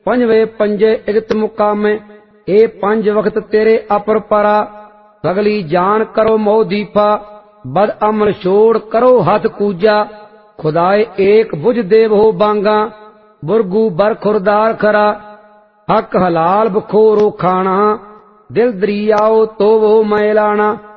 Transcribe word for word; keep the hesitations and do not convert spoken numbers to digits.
पंजवे पंजे इगत मुकामे। ए पंज वक्त तेरे अपर परा, सगली जान करो मोह दीपा। बद अमल छोड़ करो हथ कूजा, खुदाए एक बुझ देव हो बांगा। बुरगू बर खुरदार खरा, हक हलाल बखोरो खाना। दिल दरियाओ तो वो मैलाना,